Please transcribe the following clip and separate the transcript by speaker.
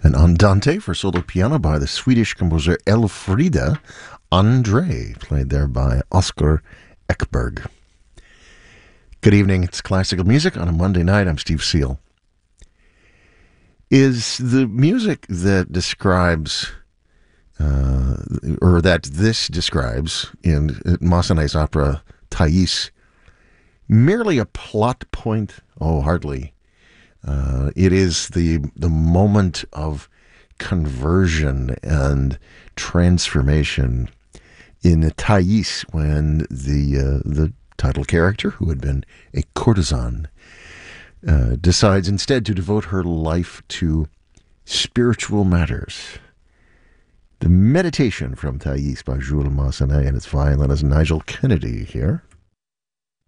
Speaker 1: An Andante for solo piano by the Swedish composer Elfrida Andre, played there by Oscar Ekberg. Good evening, it's classical music on a Monday night. I'm Steve Seal. Is the music that describes, or that this describes in Massenet's opera Thais, merely a plot point? Oh, hardly. It is the moment of conversion and transformation in Thais when the title character, who had been a courtesan, decides instead to devote her life to spiritual matters. The Meditation from Thais by Jules Massenet, and its violinist Nigel Kennedy here.